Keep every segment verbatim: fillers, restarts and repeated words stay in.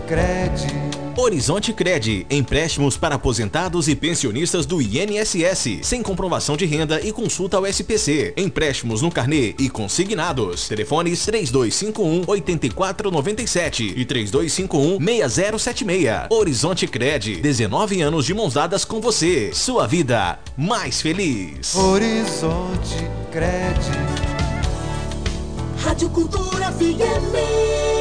Cred. Horizonte Cred, empréstimos para aposentados e pensionistas do I N S S, sem comprovação de renda e consulta ao S P C. Empréstimos no carnê e consignados. Telefones três dois cinco um, oito quatro nove sete e três dois cinco um, seis zero sete seis. Horizonte Cred, dezenove anos de mãos dadas com você. Sua vida mais feliz. Horizonte Cred. Rádio Cultura F M.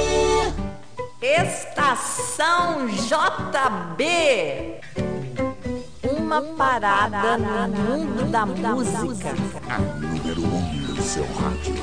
Estação J B. Uma parada no mundo da música. A número um do seu rádio.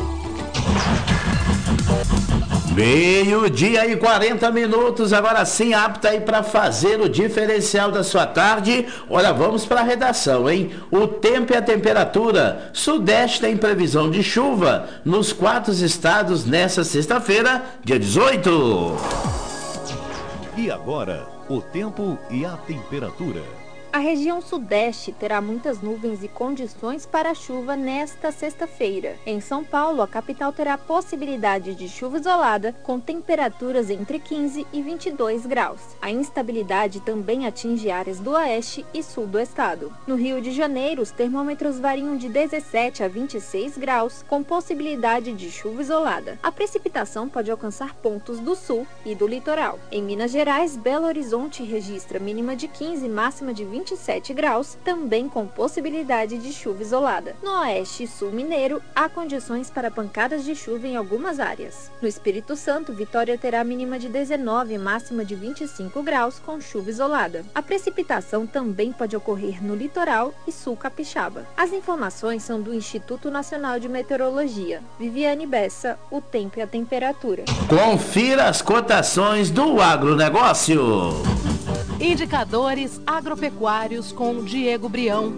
Meio-dia e quarenta minutos, agora sim apta aí para fazer o diferencial da sua tarde. Olha, vamos para a redação, hein? O tempo e a temperatura. Sudeste tem previsão de chuva nos quatro estados nessa sexta-feira, dia dezoito. E agora, o tempo e a temperatura. A região sudeste terá muitas nuvens e condições para chuva nesta sexta-feira. Em São Paulo, a capital terá possibilidade de chuva isolada, com temperaturas entre quinze e vinte e dois graus. A instabilidade também atinge áreas do oeste e sul do estado. No Rio de Janeiro, os termômetros variam de dezessete a vinte e seis graus, com possibilidade de chuva isolada. A precipitação pode alcançar pontos do sul e do litoral. Em Minas Gerais, Belo Horizonte registra mínima de quinze e máxima de vinte e sete graus, também com possibilidade de chuva isolada. No oeste e sul mineiro, há condições para pancadas de chuva em algumas áreas. No Espírito Santo, Vitória terá mínima de dezenove e máxima de vinte e cinco graus, com chuva isolada. A precipitação também pode ocorrer no litoral e sul capixaba. As informações são do Instituto Nacional de Meteorologia. Viviane Bessa, o tempo e a temperatura. Confira as cotações do agronegócio. Indicadores agropecuários com Diego Brião.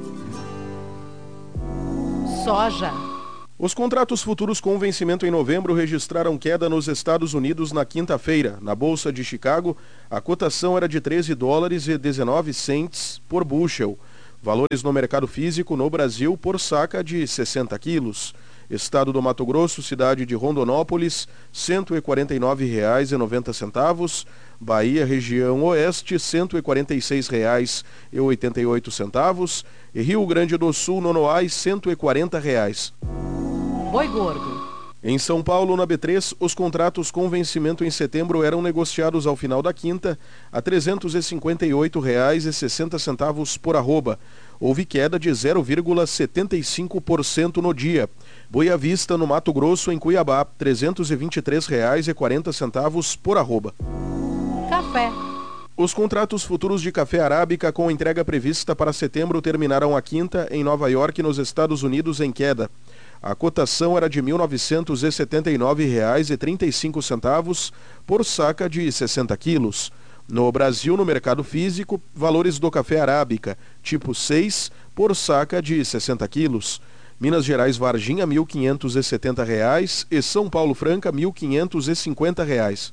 Soja. Os contratos futuros com vencimento em novembro registraram queda nos Estados Unidos na quinta-feira. Na Bolsa de Chicago, a cotação era de treze dólares e dezenove centes por bushel. Valores no mercado físico no Brasil por saca de sessenta quilos. Estado do Mato Grosso, cidade de Rondonópolis, cento e quarenta e nove reais e noventa centavos. Bahia, região oeste, cento e quarenta e seis reais e oitenta e oito centavos. E Rio Grande do Sul, Nonoai, cento e quarenta reais. Boi gordo. Em São Paulo, na B três, os contratos com vencimento em setembro eram negociados ao final da quinta a trezentos e cinquenta e oito reais e sessenta centavos por arroba. Houve queda de zero vírgula setenta e cinco por cento no dia. Boa Vista, no Mato Grosso, em Cuiabá, trezentos e vinte e três reais e quarenta centavos por arroba. Café. Os contratos futuros de café arábica com entrega prevista para setembro terminaram a quinta em Nova York, nos Estados Unidos, em queda. A cotação era de mil novecentos e setenta e nove reais e trinta e cinco centavos por saca de sessenta quilos. No Brasil, no mercado físico, valores do café arábica, tipo seis, por saca de sessenta quilos. Minas Gerais Varginha, mil quinhentos e setenta reais e São Paulo Franca, mil quinhentos e cinquenta reais.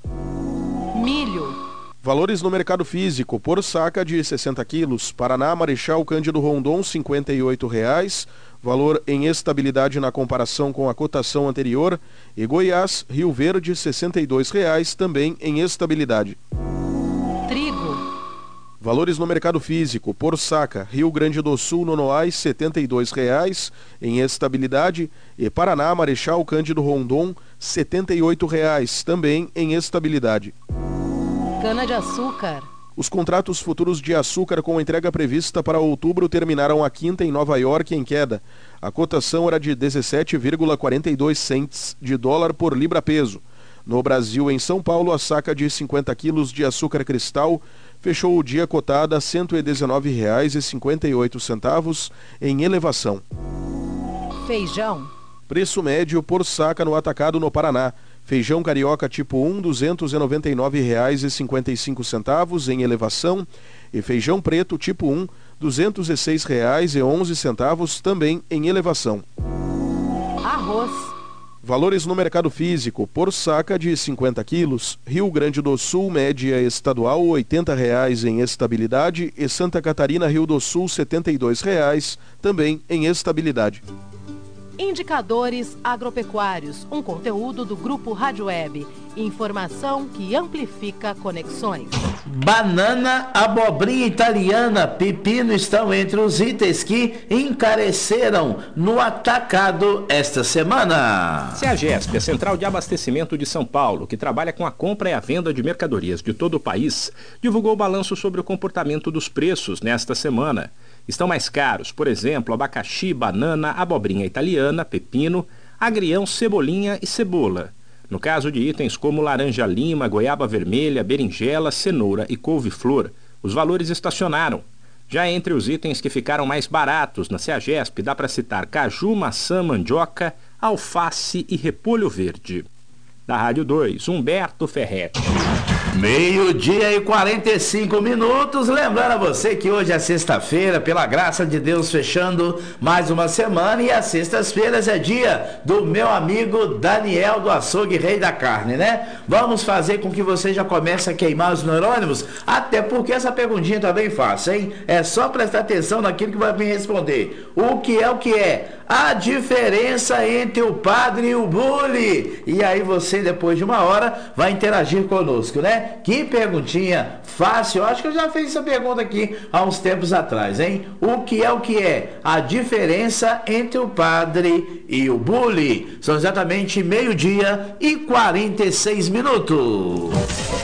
Milho. Valores no mercado físico, por saca de sessenta quilos. Paraná, Marechal Cândido Rondon, cinquenta e oito reais. Valor em estabilidade na comparação com a cotação anterior. E Goiás, Rio Verde, sessenta e dois reais, também em estabilidade. Trigo. Valores no mercado físico, por saca, Rio Grande do Sul, Nonoai, setenta e dois reais, em estabilidade. E Paraná, Marechal Cândido Rondon, setenta e oito reais, também em estabilidade. Cana-de-açúcar. Os contratos futuros de açúcar com entrega prevista para outubro terminaram a quinta em Nova York em queda. A cotação era de dezessete vírgula quarenta e dois centes de dólar por libra-peso. No Brasil, em São Paulo, a saca de cinquenta quilos de açúcar cristal fechou o dia cotada a cento e dezenove reais e cinquenta e oito centavos em elevação. Feijão. Preço médio por saca no atacado no Paraná. Feijão carioca tipo um, duzentos e noventa e nove reais e cinquenta e cinco centavos em elevação. E feijão preto tipo um, duzentos e seis reais e onze centavos também em elevação. Arroz. Valores no mercado físico, por saca de cinquenta quilos. Rio Grande do Sul, média estadual, oitenta reais em estabilidade. E Santa Catarina, Rio do Sul, setenta e dois reais, também em estabilidade. Indicadores agropecuários, um conteúdo do Grupo Rádio Web. Informação que amplifica conexões. Banana, abobrinha italiana, pepino estão entre os itens que encareceram no atacado esta semana. CEAGESP, a Central de Abastecimento de São Paulo, que trabalha com a compra e a venda de mercadorias de todo o país, divulgou o balanço sobre o comportamento dos preços nesta semana. Estão mais caros, por exemplo, abacaxi, banana, abobrinha italiana, pepino, agrião, cebolinha e cebola. No caso de itens como laranja-lima, goiaba vermelha, berinjela, cenoura e couve-flor, os valores estacionaram. Já entre os itens que ficaram mais baratos na CEAGESP, dá para citar caju, maçã, mandioca, alface e repolho verde. Da Rádio dois, Humberto Ferretti. Meio-dia e quarenta e cinco minutos. Lembrando a você que hoje é sexta-feira, pela graça de Deus, fechando mais uma semana. E as sextas-feiras é dia do meu amigo Daniel do Açougue Rei da Carne, né? Vamos fazer com que você já comece a queimar os neurônimos, até porque essa perguntinha tá bem fácil, hein? É só prestar atenção naquilo que vai me responder. O que é o que é? A diferença entre o padre e o bully. E aí você, depois de uma hora, vai interagir conosco, né? Que perguntinha fácil. Eu acho que eu já fiz essa pergunta aqui há uns tempos atrás, hein? O que é o que é? A diferença entre o padre e o bully. São exatamente meio-dia e quarenta e seis minutos.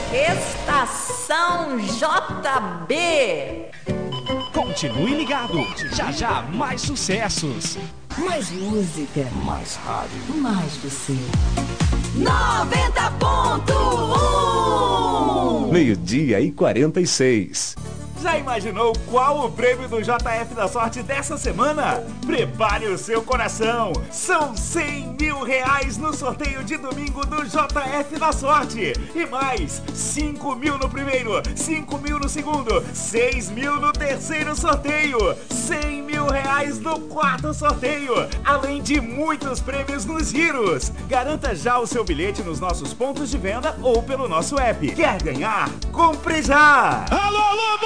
Estação J B. Continue ligado. Já já mais sucessos. Mais música. Mais rádio. Mais você. noventa ponto um. Meio-dia e quarenta e seis. Já imaginou qual o prêmio do J F da Sorte dessa semana? Prepare o seu coração! São cem mil reais no sorteio de domingo do J F da Sorte! E mais, cinco mil no primeiro, cinco mil no segundo, seis mil no terceiro sorteio, cem mil reais no quarto sorteio, além de muitos prêmios nos giros! Garanta já o seu bilhete nos nossos pontos de venda ou pelo nosso app. Quer ganhar? Compre já! Alô, alô!